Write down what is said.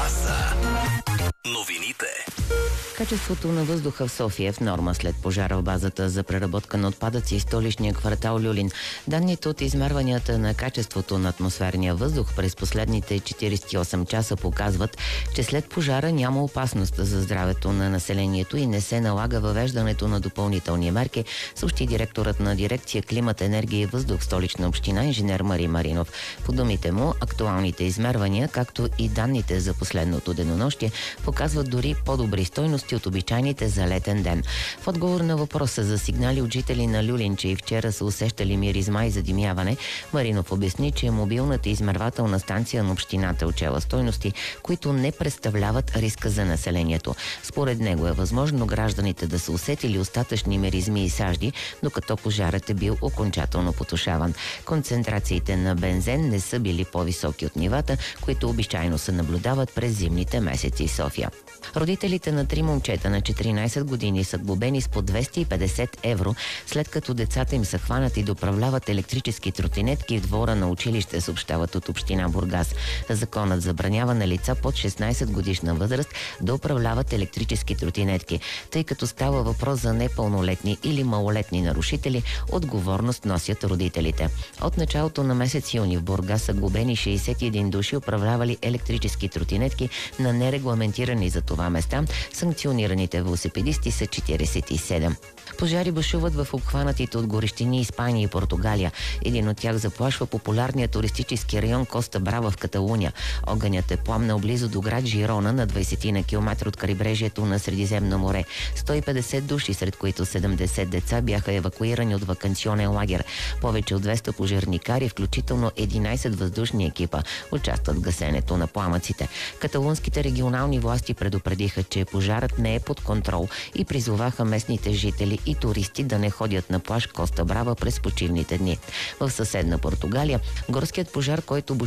са новините. Качеството на въздуха в София е в норма след пожара в базата за преработка на отпадъци в столичния квартал Люлин. Данните от измерванията на качеството на атмосферния въздух през последните 48 часа показват, че след пожара няма опасност за здравето на населението и не се налага въвеждането на допълнителни мерки, съобщи директорът на дирекция Климат, енергия и въздух в Столична община инженер Мари Маринов. По думите му, актуалните измервания, както и данните за последното денонощие, показват дори по-добри стойности от обичайните за летен ден. В отговор на въпроса за сигнали от жители на Люлин, че и вчера са усещали миризма и задимяване, Маринов обясни, че мобилната измервателна станция на общината отчела стойности, които не представляват риска за населението. Според него е възможно гражданите да са усетили остатъчни миризми и сажди, докато пожарът е бил окончателно потушаван. Концентрациите на бензен не са били по-високи от нивата, които обичайно се наблюдават през зимните месеци в София. Родителите на 3 момчета на 14 години са глобени с по 250 евро, след като децата им са хванати да управляват електрически тротинетки в двора на училище, съобщават от община Бургас. Законът забранява на лица под 16 годишна възраст да управляват електрически тротинетки. Тъй като става въпрос за непълнолетни или малолетни нарушители, отговорност носят родителите. От началото на месец юни в Бургас са глобени 61 души, управлявали електрически тротинетки на нерегламентирани за това места. Санкционираните велосипедисти са 47. Пожари бушуват в обхванатите от горещини Испания и Португалия. Един от тях заплашва популярния туристически район Коста Брава в Каталуния. Огънят е пламнал близо до град Жирона на 20 на километра от крайбрежието на Средиземно море. 150 души, сред които 70 деца, бяха евакуирани от ваканционен лагер. Повече от 200 пожарникари, включително 11 въздушни екипа, участват в гасенето на пламъците. Каталунските регионални власти предупредиха, че пожарът не е под контрол и призоваха местните жители и туристи да не ходят на плаж Коста Брава през почивните дни. В съседна Португалия горският пожар, който